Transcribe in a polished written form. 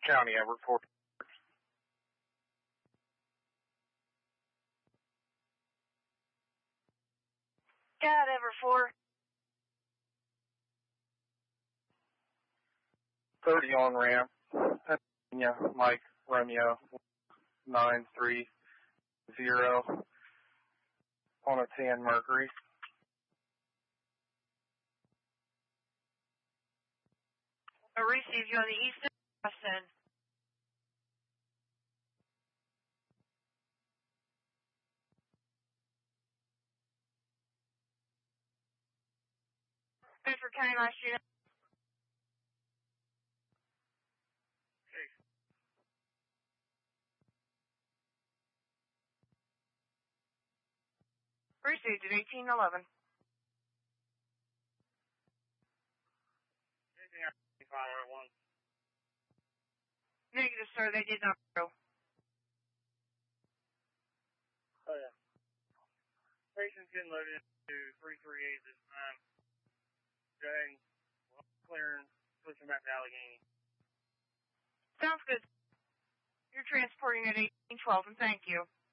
County, Edward Ford. Got Edward Ford. 30 on ramp. Pennsylvania, Mike Romeo 930 on a 10 Mercury. I receive you on the east end. Bedford County last unit. Received at 1811. Negative, sir. They did not go. Oh, yeah. Patient's getting loaded into 338 this time. Go ahead and clear and switch him back to Allegheny. Sounds good. You're transporting at 1812, and thank you.